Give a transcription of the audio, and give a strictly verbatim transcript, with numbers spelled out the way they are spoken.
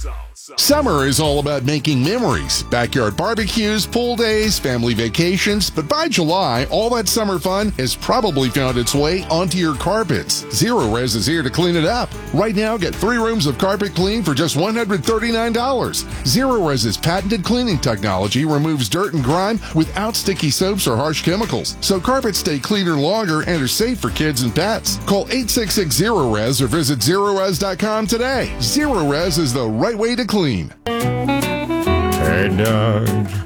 Summer is all about making memories. Backyard barbecues, pool days, family vacations. But by July, all that summer fun has probably found its way onto your carpets. Zero Res is here to clean it up. Right now, get three rooms of carpet clean for just one hundred thirty-nine dollars. Zero Res's patented cleaning technology removes dirt and grime without sticky soaps or harsh chemicals. So carpets stay cleaner longer and are safe for kids and pets. Call eight six six zero res or visit zero res dot com today. Zero Res is the right way to clean. Hey, Doug.